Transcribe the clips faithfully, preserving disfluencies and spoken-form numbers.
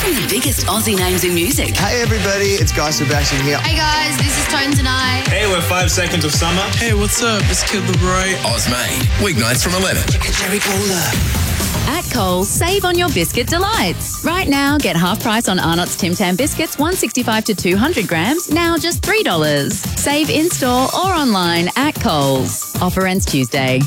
From the biggest Aussie names in music. Hey everybody, it's Guy Sebastian here. Hey guys, this is Tones and I. Hey, we're Five Seconds of Summer. Hey, what's up? It's Kid Laroi. Ozmade, weeknights from eleven. Jerry Bowler. At Coles, save on your biscuit delights. Right now, get half price on Arnott's Tim Tam biscuits, one sixty-five to two hundred grams, now just three dollars. Save in-store or online at Coles. Offer ends Tuesday.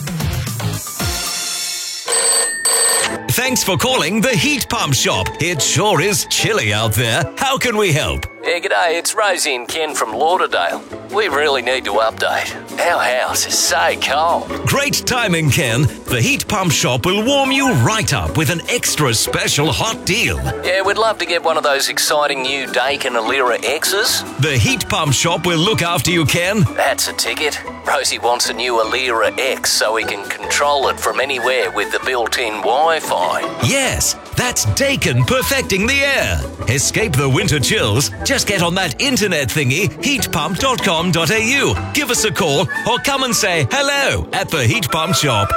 Thanks for calling the Heat Pump Shop. It sure is chilly out there. How can we help? Yeah, g'day, it's Rosie and Ken from Lauderdale. We really need to update. Our house is so cold. Great timing, Ken. The Heat Pump Shop will warm you right up with an extra special hot deal. Yeah, we'd love to get one of those exciting new Daikin Alira X's. The Heat Pump Shop will look after you, Ken. That's a ticket. Rosie wants a new Alira X so we can control it from anywhere with the built-in Wi-Fi. Yes, that's Daikin perfecting the air. Escape the winter chills. Just get on that internet thingy, heat pump dot com dot a u. Give us a call or come and say hello at the Heat Pump Shop.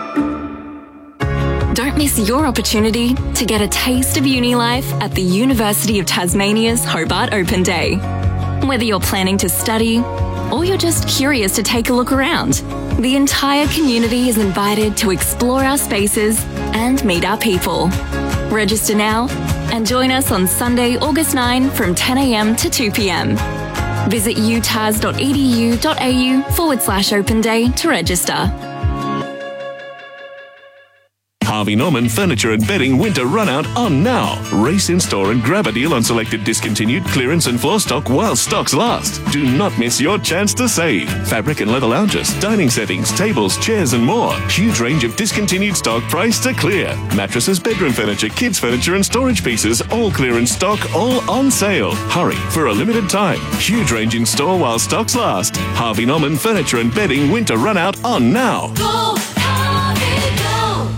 Don't miss your opportunity to get a taste of uni life at the University of Tasmania's Hobart Open Day. Whether you're planning to study or you're just curious to take a look around, the entire community is invited to explore our spaces and meet our people. Register now and join us on Sunday, August ninth from ten a m to two p m. Visit utas dot e d u dot a u forward slash open day to register. Harvey Norman Furniture and Bedding Winter Runout on now. Race in store and grab a deal on selected discontinued clearance and floor stock while stocks last. Do not miss your chance to save. Fabric and leather lounges, dining settings, tables, chairs and more. Huge range of discontinued stock priced to clear. Mattresses, bedroom furniture, kids furniture and storage pieces, all clearance stock, all on sale. Hurry for a limited time. Huge range in store while stocks last. Harvey Norman Furniture and Bedding Winter Runout on now. Go, Harvey, go!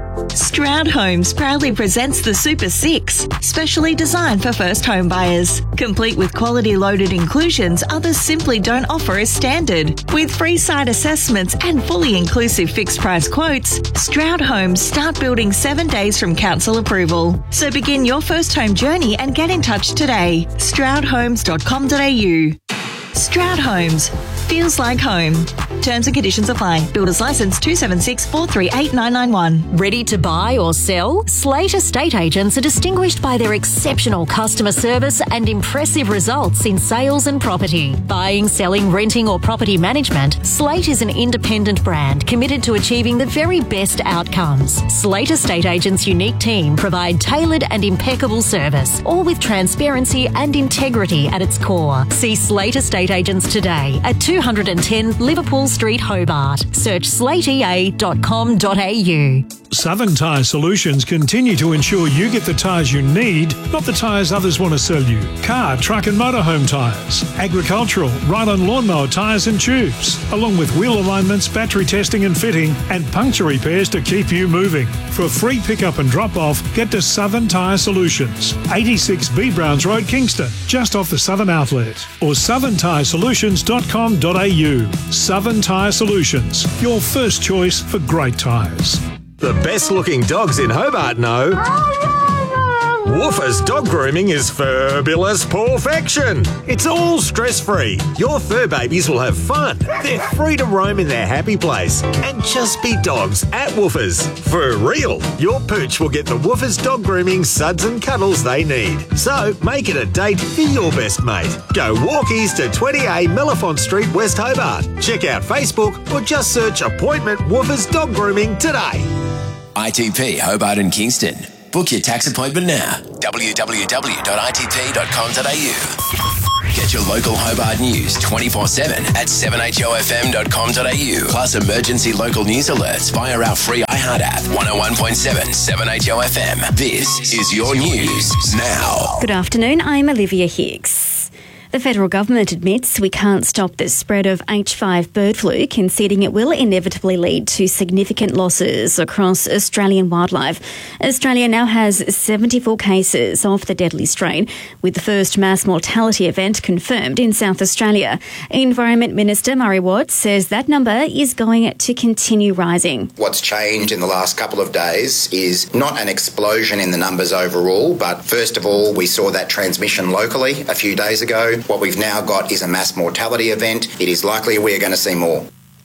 Stroud Homes proudly presents the Super Six, specially designed for first home buyers. Complete with quality loaded inclusions others simply don't offer as standard. With free site assessments and fully inclusive fixed price quotes, Stroud Homes start building seven days from council approval. So begin your first home journey and get in touch today. stroud homes dot com dot a u. Stroud Homes. Feels like home. Terms and conditions apply. Builder's license two seven six four three eight nine nine one. Ready to buy or sell? Slate Estate Agents are distinguished by their exceptional customer service and impressive results in sales and property. Buying, selling, renting or property management, Slate is an independent brand committed to achieving the very best outcomes. Slate Estate Agents' unique team provide tailored and impeccable service, all with transparency and integrity at its core. See Slate Estate Agents today at two hundred ten Liverpool Street, Hobart. Search slate e a dot com dot a u. Southern Tyre Solutions continue to ensure you get the tyres you need, not the tyres others want to sell you. Car, truck and motorhome tyres, agricultural, ride-on lawnmower tyres and tubes, along with wheel alignments, battery testing and fitting, and puncture repairs to keep you moving. For a free pick-up and drop-off, get to Southern Tyre Solutions, eighty-six B Browns Road, Kingston, just off the Southern Outlet, or southern tyre solutions dot com dot a u. Southern Tyre Solutions, your first choice for great tyres. The best looking dogs in Hobart know Woofers Dog Grooming is fabulous perfection. It's all stress-free. Your fur babies will have fun. They're free to roam in their happy place and just be dogs at Woofers. For real, your pooch will get the Woofers Dog Grooming suds and cuddles they need. So make it a date for your best mate. Go walkies to twenty A Mellifont Street, West Hobart. Check out Facebook or just search Appointment Woofers Dog Grooming today. I T P Hobart and Kingston. Book your tax appointment now. w w w dot i t p dot com dot a u. Get your local Hobart news twenty-four seven at seven h o f m dot com dot a u. Plus emergency local news alerts via our free iHeart app. one oh one point seven seven H O F M. This is your news now. Good afternoon, I'm Olivia Hicks. The federal government admits we can't stop the spread of H five bird flu, conceding it will inevitably lead to significant losses across Australian wildlife. Australia now has seventy-four cases of the deadly strain, with the first mass mortality event confirmed in South Australia. Environment Minister Murray Watt says that number is going to continue rising. What's changed in the last couple of days is not an explosion in the numbers overall, but first of all, we saw that transmission locally a few days ago. What we've now got is a mass mortality event. It is likely we're going to see more.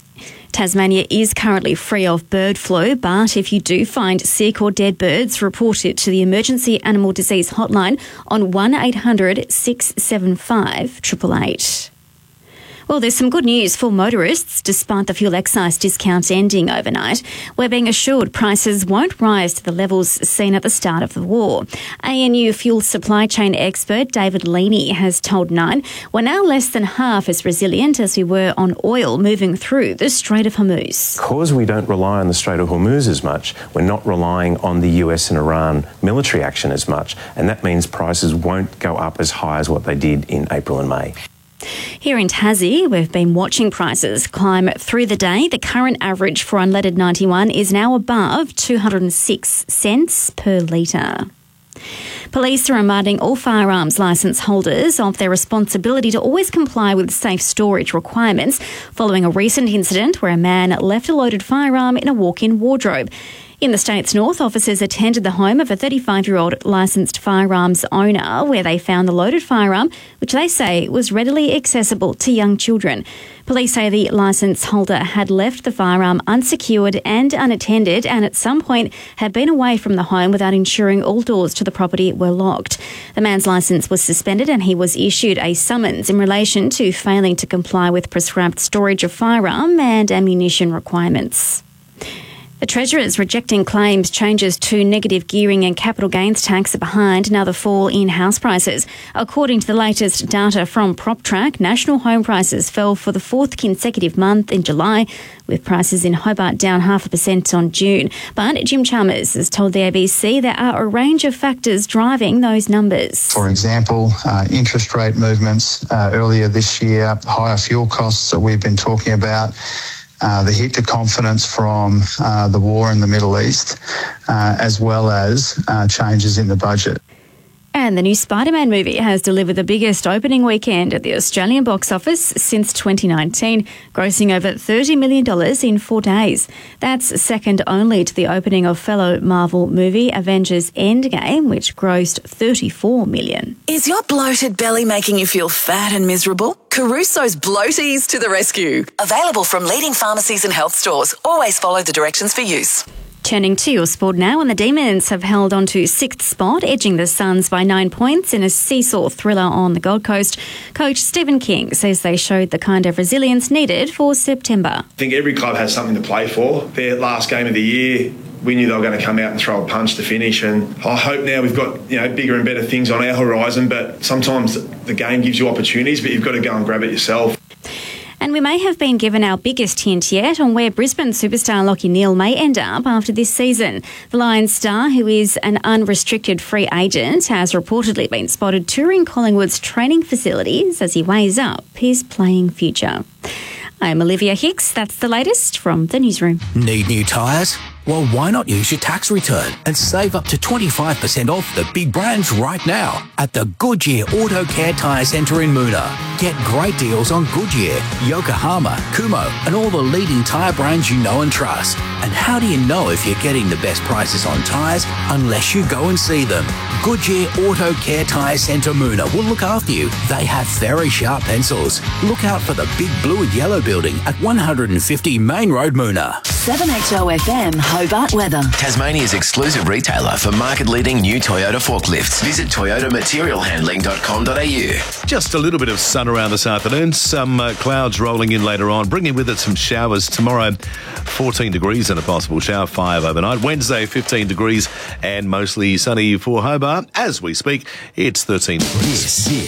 Tasmania is currently free of bird flu, but if you do find sick or dead birds, report it to the Emergency Animal Disease Hotline on one eight hundred six seven five eight eight eight. Well, there's some good news for motorists. Despite the fuel excise discounts ending overnight, we're being assured prices won't rise to the levels seen at the start of the war. A N U fuel supply chain expert David Leaney has told Nine we're now less than half as resilient as we were on oil moving through the Strait of Hormuz. Because we don't rely on the Strait of Hormuz as much, we're not relying on the U S and Iran military action as much, and that means prices won't go up as high as what they did in April and May. Here in Tassie, we've been watching prices climb through the day. The current average for unleaded ninety-one is now above two hundred six cents per litre. Police are reminding all firearms licence holders of their responsibility to always comply with safe storage requirements following a recent incident where a man left a loaded firearm in a walk-in wardrobe. In the state's north, officers attended the home of a thirty-five-year-old licensed firearms owner where they found the loaded firearm, which they say was readily accessible to young children. Police say the licence holder had left the firearm unsecured and unattended and at some point had been away from the home without ensuring all doors to the property were locked. The man's licence was suspended and he was issued a summons in relation to failing to comply with prescribed storage of firearm and ammunition requirements. The Treasurer is rejecting claims changes to negative gearing and capital gains tax are behind another fall in house prices. According to the latest data from PropTrack, national home prices fell for the fourth consecutive month in July, with prices in Hobart down half a percent on June. But Jim Chalmers has told the A B C there are a range of factors driving those numbers. For example, uh, interest rate movements uh, earlier this year, higher fuel costs that we've been talking about, Uh, the hit to confidence from uh, the war in the Middle East, uh, as well as uh, changes in the budget. And the new Spider-Man movie has delivered the biggest opening weekend at the Australian box office since twenty nineteen, grossing over thirty million dollars in four days. That's second only to the opening of fellow Marvel movie Avengers Endgame, which grossed thirty-four million dollars. Is your bloated belly making you feel fat and miserable? Caruso's Bloaties to the rescue. Available from leading pharmacies and health stores. Always follow the directions for use. Turning to your sport now, and the Demons have held on to sixth spot, edging the Suns by nine points in a seesaw thriller on the Gold Coast. Coach Stephen King says they showed the kind of resilience needed for September. I think every club has something to play for. Their last game of the year, we knew they were going to come out and throw a punch to finish, and I hope now we've got, you know, bigger and better things on our horizon, but sometimes the game gives you opportunities, but you've got to go and grab it yourself. And we may have been given our biggest hint yet on where Brisbane superstar Lachie Neale may end up after this season. The Lions star, who is an unrestricted free agent, has reportedly been spotted touring Collingwood's training facilities as he weighs up his playing future. I'm Olivia Hicks. That's the latest from the newsroom. Need new tyres? Well, why not use your tax return and save up to twenty-five percent off the big brands right now at the Goodyear Auto Care Tyre Centre in Moona. Get great deals on Goodyear, Yokohama, Kumho and all the leading tyre brands you know and trust. And how do you know if you're getting the best prices on tyres unless you go and see them? Goodyear Auto Care Tyre Centre Moona will look after you. They have very sharp pencils. Look out for the big blue and yellow building at one hundred fifty Main Road, Moona. seven H O F M Hobart weather. Tasmania's exclusive retailer for market-leading new Toyota forklifts. Visit toyota material handling dot com dot a u. Just a little bit of sun around this afternoon. Some uh, clouds rolling in later on, bringing with it some showers tomorrow. fourteen degrees and a possible shower, five overnight. Wednesday, fifteen degrees and mostly sunny for Hobart. As we speak, it's thirteen degrees. This